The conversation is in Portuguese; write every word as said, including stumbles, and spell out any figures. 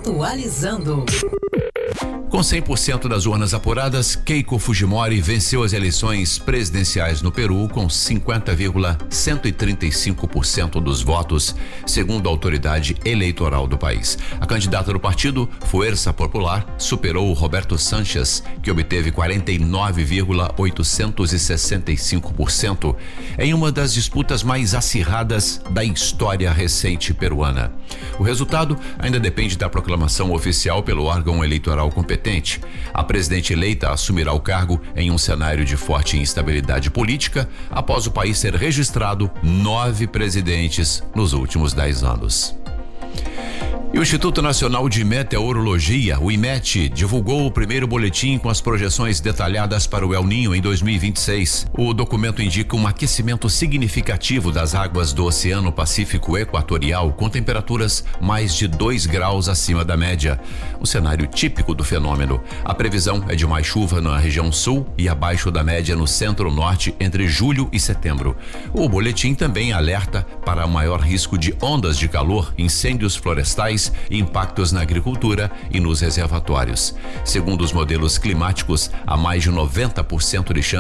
Atualizando. Com cem por cento das urnas apuradas, Keiko Fujimori venceu as eleições presidenciais no Peru com cinquenta vírgula cento e trinta e cinco por cento dos votos, segundo a autoridade eleitoral do país. A candidata do partido, Fuerza Popular, superou Roberto Sánchez, que obteve quarenta e nove vírgula oitocentos e sessenta e cinco por cento, em uma das disputas mais acirradas da história recente peruana. O resultado ainda depende da proclamação oficial pelo órgão eleitoral competente. A presidente eleita assumirá o cargo em um cenário de forte instabilidade política após o país ter registrado nove presidentes nos últimos dez anos. E o Instituto Nacional de Meteorologia, o IMET, divulgou o primeiro boletim com as projeções detalhadas para o El Niño em dois mil e vinte e seis. O documento indica um aquecimento significativo das águas do Oceano Pacífico Equatorial, com temperaturas mais de dois graus acima da média, um cenário típico do fenômeno. A previsão é de mais chuva na região sul e abaixo da média no centro-norte entre julho e setembro. O boletim também alerta para o maior risco de ondas de calor, incêndios florestais, impactos na agricultura e nos reservatórios. Segundo os modelos climáticos, há mais de noventa por cento de chance